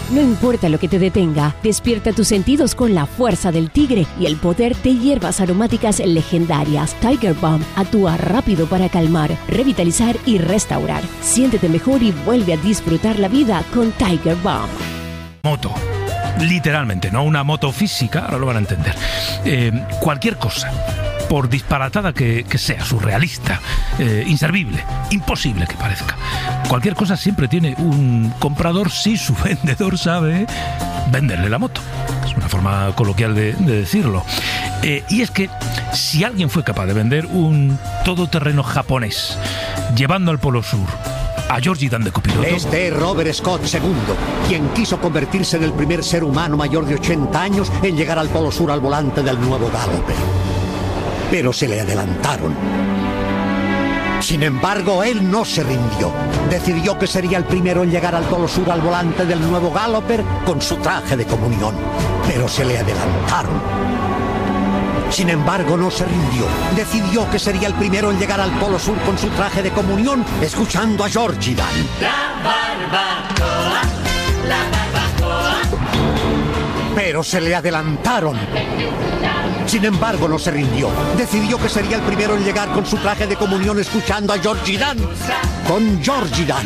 No importa lo que te detenga, despierta tus sentidos con la fuerza del tigre y el poder de hierbas aromáticas legendarias. Tiger Balm actúa rápido para calmar, revitalizar y restaurar. Siéntete mejor y vuelve a disfrutar la vida con Tiger Balm. Moto. Literalmente, no una moto física, ahora lo van a entender. Cualquier cosa, por disparatada que sea, surrealista, inservible, imposible que parezca. Cualquier cosa siempre tiene un comprador si su vendedor sabe venderle la moto. Es una forma coloquial de decirlo. Y es que si alguien fue capaz de vender un todoterreno japonés llevando al Polo Sur a Georgie Dan de copiloto. Este es Robert Scott II, quien quiso convertirse en el primer ser humano mayor de 80 años en llegar al Polo Sur al volante del nuevo Galloper. Pero se le adelantaron. Sin embargo, él no se rindió. Decidió que sería el primero en llegar al Polo Sur al volante del nuevo Galloper con su traje de comunión. Pero se le adelantaron. Sin embargo, no se rindió. Decidió que sería el primero en llegar al Polo Sur con su traje de comunión, escuchando a Georgie Dan. La barbacoa. Pero se le adelantaron. Sin embargo, no se rindió. Decidió que sería el primero en llegar con su traje de comunión, escuchando a Georgie Dan. Con Georgie Dan.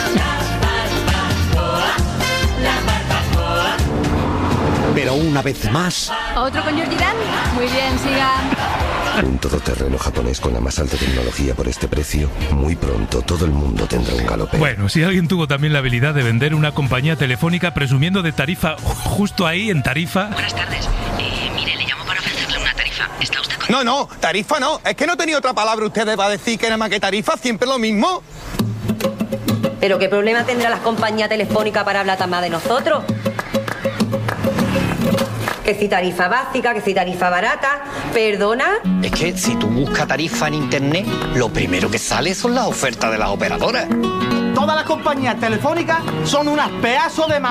Pero una vez más... ¿Otro con Georgie Dan? Muy bien, sigan. Un todoterreno japonés con la más alta tecnología por este precio. Muy pronto todo el mundo tendrá un Galloper. Bueno, si alguien tuvo también la habilidad de vender una compañía telefónica presumiendo de tarifa justo ahí, en Tarifa... Buenas tardes. Mire, le llamo para ofrecerle una tarifa. ¿Está usted con...? No, tarifa no. Es que no tenía otra palabra ustedes para decir que nada más que tarifa, siempre lo mismo. ¿Pero qué problema tendrá las compañías telefónicas para hablar tan más de nosotros? Que si tarifa básica, que si tarifa barata, ¿perdona? Es que si tú buscas tarifa en internet, lo primero que sale son las ofertas de las operadoras. Todas las compañías telefónicas son unas pedazos de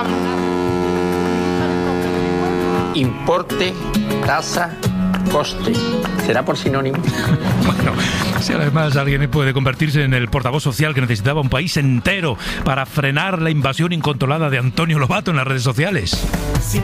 Importe, tasa, coste. ¿Será por sinónimo? Bueno, si además alguien puede convertirse en el portavoz social que necesitaba un país entero para frenar la invasión incontrolada de Antonio Lobato en las redes sociales. Si